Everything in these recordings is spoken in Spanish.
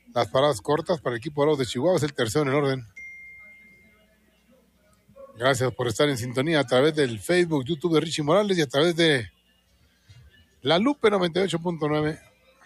Las paradas cortas para el equipo Dorados de Chihuahua es el tercero en el orden. Gracias por estar en sintonía a través del Facebook, YouTube de Richie Morales y a través de La Lupe 98.9.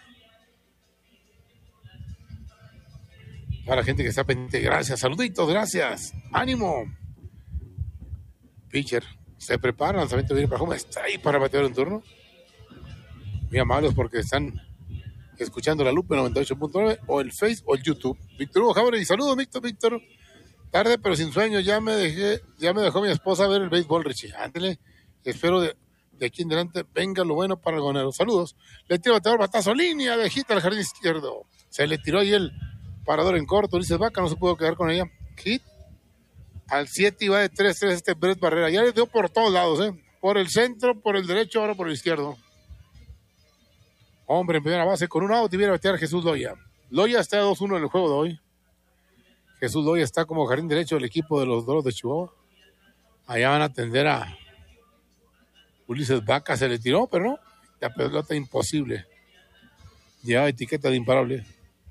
Para la gente que está pendiente, gracias, saluditos, gracias, ánimo. Pitcher se prepara, lanzamiento viene para home, está ahí para batear en turno. Muy amables porque están escuchando La Lupe 98.9 o el Face o el YouTube. Víctor Hugo Jauregui, saludos Víctor. Tarde pero sin sueño, ya me dejó mi esposa ver el béisbol, Richie. Ándale, espero de aquí en adelante venga lo bueno para el gonero. Saludos. Le tira bateador, batazo, línea de hit al jardín izquierdo. Se le tiró ahí el parador en corto, Ulises Vaca no se pudo quedar con ella. Hit al 7 y va de 3-3 este Brett Barrera. Ya le dio por todos lados, por el centro, por el derecho, ahora por el izquierdo. Hombre en primera base con un out y viene a batear Jesús Loya. Loya está 2-1 en el juego de hoy. Jesús Loya está como jardín derecho del equipo de los Dorados de Chihuahua. Allá van a atender a Ulises Vaca, se le tiró, pero no, la pelota imposible. Llevaba etiqueta de imparable.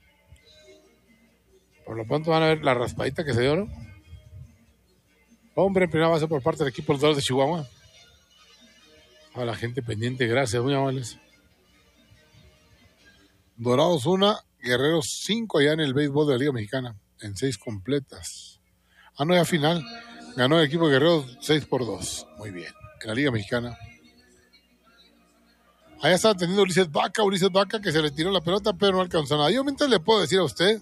Por lo pronto van a ver la raspadita que se dio, ¿no? Hombre en primera base por parte del equipo de los Dorados de Chihuahua. A la gente pendiente, gracias, muy amables. Dorados 1, Guerreros 5 allá en el béisbol de la Liga Mexicana, en 6 completas. No, ya final, ganó el equipo de Guerreros 6-2, muy bien, en la Liga Mexicana. Allá está atendiendo Ulises Vaca que se le tiró la pelota, pero no alcanzó nada. Yo mientras le puedo decir a usted,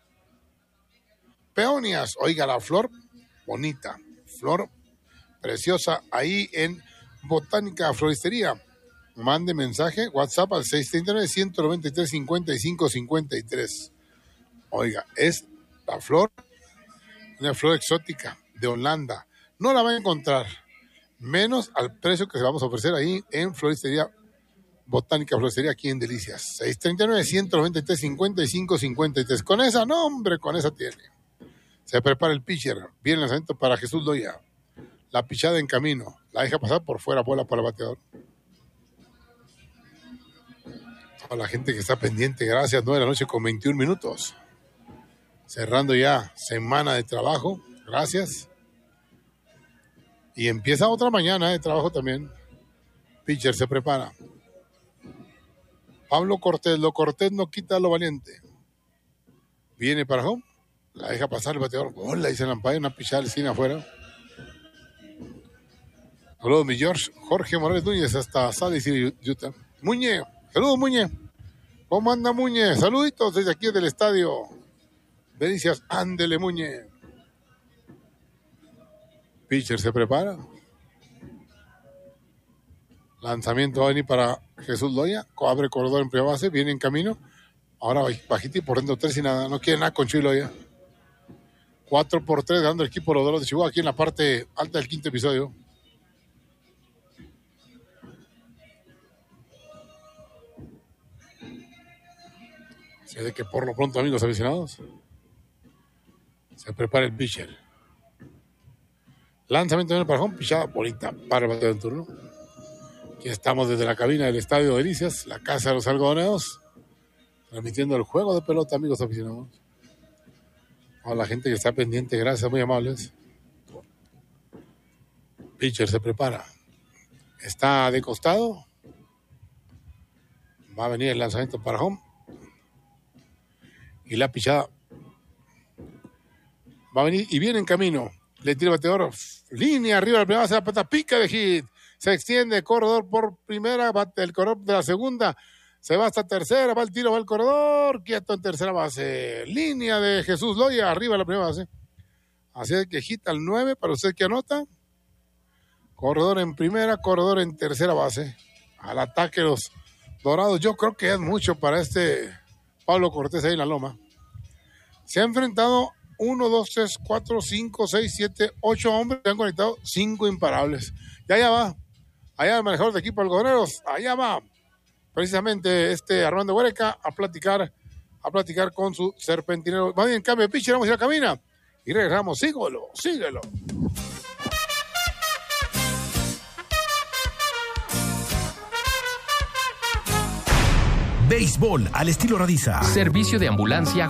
peonias, oiga la flor, bonita, flor preciosa, ahí en Botánica Floristería. Mande mensaje, WhatsApp al 639-193-5553. Oiga, es la flor, una flor exótica de Holanda. No la va a encontrar, menos al precio que se vamos a ofrecer ahí en Floristería Botánica Floristería, aquí en Delicias. 639-193-5553. Con esa, no hombre, con esa tiene. Se prepara el pitcher. Viene el lanzamiento para Jesús Loya. La pichada en camino. La deja pasar por fuera, bola para el bateador. A la gente que está pendiente, gracias, 9 de la noche con 21 minutos. Cerrando ya semana de trabajo, gracias. Y empieza otra mañana de trabajo también. Pitcher se prepara. Pablo Cortés, lo cortés no quita lo valiente. Viene para home, la deja pasar el bateador. Hola, dice el umpire, una pichada de esquina afuera. Saludos, mi Jorge Morales Núñez, hasta Salis y Utah. Muñe. Saludos, Muñe. ¿Cómo anda, Muñe? Saluditos desde aquí del estadio. Delicias, ándele, Muñe. Pitcher se prepara. Lanzamiento va a venir para Jesús Loya. Abre corredor en primera base, viene en camino. Ahora bajito y por dentro 3 y nada. No quiere nada con Chuy Loya. 4-3 ganando el equipo de los Dorados de Chihuahua aquí en la parte alta del quinto episodio. Se ve que por lo pronto, amigos aficionados, se prepara el pitcher. Lanzamiento de para home, pichada bonita para el bateo en turno. Aquí estamos desde la cabina del Estadio Delicias, la casa de los algodoneros, transmitiendo el juego de pelota, amigos aficionados. A la gente que está pendiente, gracias, muy amables. Pitcher se prepara. Está de costado. Va a venir el lanzamiento para home. Y la pichada va a venir y viene en camino. Le tira el bateador. Línea arriba de la primera base. La pelota pica de hit. Se extiende. Corredor por primera. Bate el corredor de la segunda. Se va hasta tercera. Va el tiro. Va el corredor. Quieto en tercera base. Línea de Jesús Loya. Arriba de la primera base. Así es que hit al 9 para usted que anota. Corredor en primera. Corredor en tercera base. Al ataque los Dorados. Yo creo que es mucho para este Pablo Cortés ahí en la loma. Se ha enfrentado 1, 2, 3, 4, 5, 6, 7, 8 hombres que han conectado 5 imparables. Y allá va. Allá el manejador de equipo algodoneros. Allá va. Precisamente Armando Huereca a platicar con su serpentinero. Va bien, en cambio de pitcher, vamos a ir a cabina. Y regresamos. Síguelo. Béisbol al estilo Radiza. Servicio de ambulancia